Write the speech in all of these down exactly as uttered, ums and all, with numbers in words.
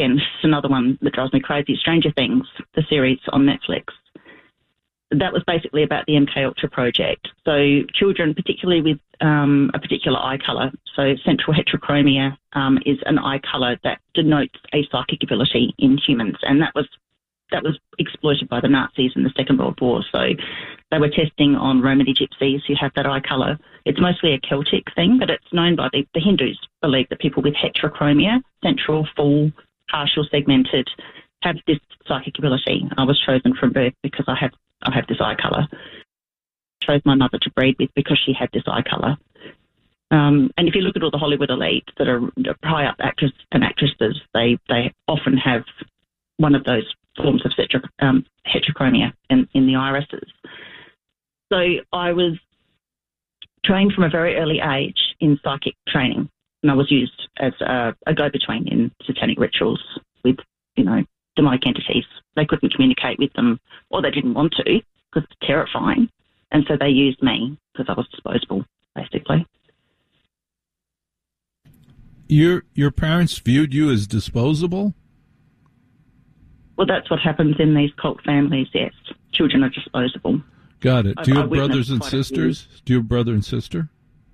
and this is another one that drives me crazy, Stranger Things, the series on Netflix. That was basically about the M K Ultra project. So children, particularly with um, a particular eye colour, so central heterochromia um, is an eye colour that denotes a psychic ability in humans, and that was that was exploited by the Nazis in the Second World War. So they were testing on Romany gypsies who have that eye colour. It's mostly a Celtic thing, but it's known by the, the Hindus believe that people with heterochromia, central, full, partial, segmented, have this psychic ability. I was chosen from birth because I have I have this eye colour. Chose my mother to breed with because she had this eye colour. Um, and if you look at all the Hollywood elites that are high up actors and actresses, they, they often have one of those forms of cetro, um, heterochromia in, in the irises. So I was trained from a very early age in psychic training, and I was used as a, a go-between in satanic rituals with, you know, demonic entities. They couldn't communicate with them, or they didn't want to because it's terrifying, and so they used me because I was disposable, basically. Your your parents viewed you as disposable? Well, that's what happens in these cult families, yes. Children are disposable. Got it. Do you I, have I brothers and sisters? Do you have a brother and sister?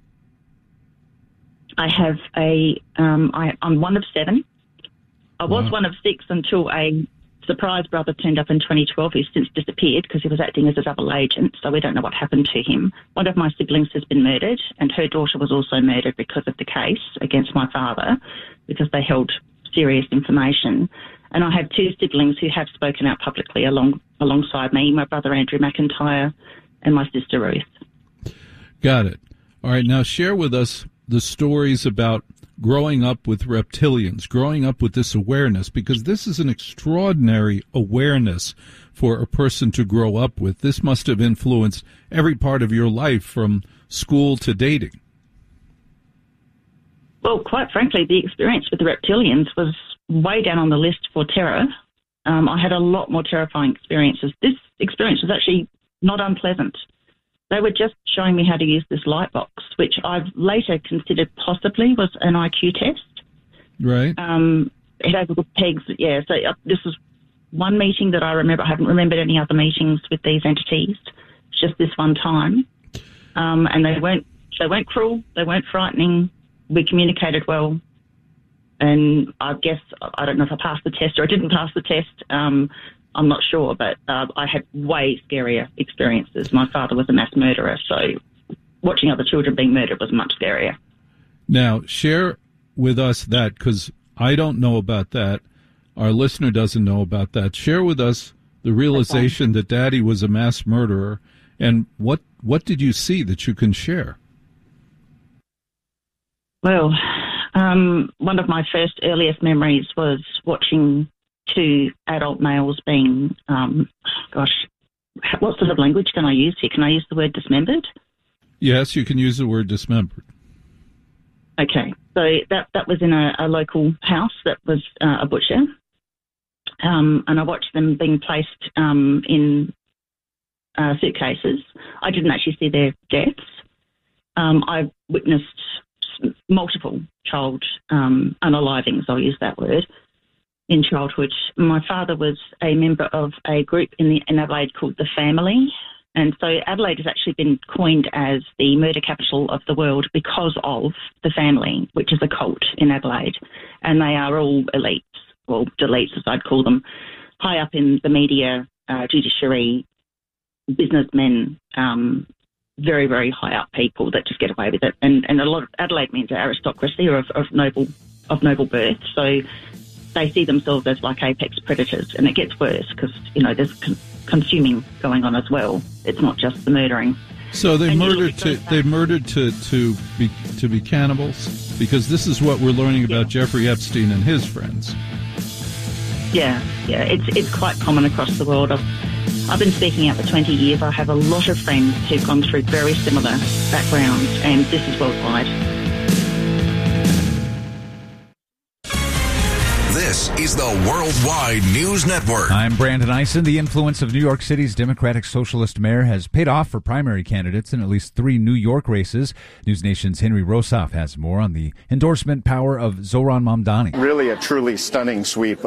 I have a, um, I, I'm one of seven. I was Wow. one of six until a surprise brother turned up in twenty twelve who's since disappeared because he was acting as a double agent, so we don't know what happened to him. One of my siblings has been murdered, and her daughter was also murdered because of the case against my father, because they held serious information. And I have two siblings who have spoken out publicly along alongside me, my brother Andrew McIntyre and my sister Ruth. Got it. All right, now share with us the stories about growing up with reptilians, growing up with this awareness, because this is an extraordinary awareness for a person to grow up with. This must have influenced every part of your life from school to dating. Well, quite frankly, the experience with the reptilians was way down on the list for terror. Um, I had a lot more terrifying experiences. This experience was actually not unpleasant. They were just showing me how to use this light box, which I've later considered possibly was an I Q test. Right. Um, it had little pegs. Yeah, so uh, this was one meeting that I remember. I haven't remembered any other meetings with these entities. It's just this one time. Um, and they weren't, they weren't cruel. They weren't frightening. We communicated well. And I guess, I don't know if I passed the test or I didn't pass the test. Um, I'm not sure, but uh, I had way scarier experiences. My father was a mass murderer, so watching other children being murdered was much scarier. Now, share with us that, because I don't know about that. Our listener doesn't know about that. Share with us the realization that Daddy was a mass murderer, and what, what did you see that you can share? Well, um, one of my first earliest memories was watching two adult males being, um, gosh, what sort of language can I use here? Can I use the word dismembered? Yes, you can use the word dismembered. Okay, so that, that was in a, a local house that was uh, a butcher, um, and I watched them being placed um, in uh, suitcases. I didn't actually see their deaths. Um, I witnessed multiple child um, unalivings, I'll use that word, in childhood. My father was a member of a group in, the, in Adelaide called The Family, and so Adelaide has actually been coined as the murder capital of the world because of The Family, which is a cult in Adelaide, and they are all elites, or deletes as I'd call them, high up in the media, uh, judiciary, businessmen, um, very, very high up people that just get away with it. And and a lot of Adelaide means aristocracy or of, of noble of noble birth. So they see themselves as like apex predators, and it gets worse because, you know, there's con- consuming going on as well. It's not just the murdering. So they and murdered to they murdered to to be to be cannibals, because this is what we're learning about yeah. Jeffrey Epstein and his friends. Yeah, yeah, it's it's quite common across the world. I've, I've been speaking out for twenty years. I have a lot of friends who've gone through very similar backgrounds, and this is worldwide. This is the Worldwide News Network. I'm Brandon Eisen. The influence of New York City's Democratic Socialist mayor has paid off for primary candidates in at least three New York races. News Nation's Henry Rosoff has more on the endorsement power of Zohran Mamdani. Really a truly stunning sweep